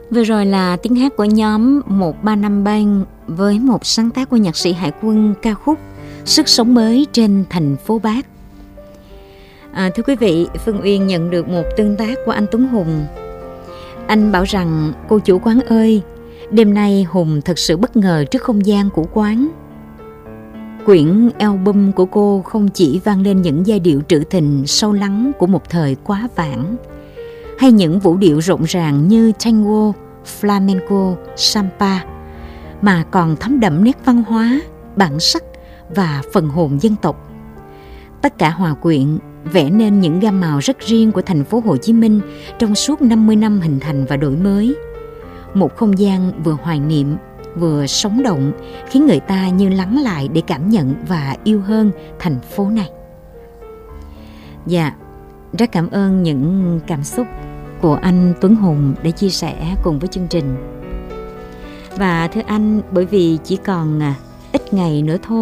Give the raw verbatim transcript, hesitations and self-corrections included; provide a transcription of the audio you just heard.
Vừa rồi là tiếng hát của nhóm một ba năm Band với một sáng tác của nhạc sĩ Hải Quân, ca khúc Sức sống mới trên thành phố Bác. À, thưa quý vị, Phương Uyên nhận được một tương tác của anh Tuấn Hùng. Anh bảo rằng: cô chủ quán ơi, đêm nay Hùng thật sự bất ngờ trước không gian của quán. Quyển album của cô không chỉ vang lên những giai điệu trữ tình sâu lắng của một thời quá vãng, hay những vũ điệu rộn ràng như tango, flamenco, samba, mà còn thấm đậm nét văn hóa, bản sắc và phần hồn dân tộc. Tất cả hòa quyện vẽ nên những gam màu rất riêng của thành phố Hồ Chí Minh trong suốt năm mươi năm hình thành và đổi mới. Một không gian vừa hoài niệm, vừa sống động, khiến người ta như lắng lại để cảm nhận và yêu hơn thành phố này. Dạ, rất cảm ơn những cảm xúc của anh Tuấn Hùng để chia sẻ cùng với chương trình. Và thưa anh, bởi vì chỉ còn ít ngày nữa thôi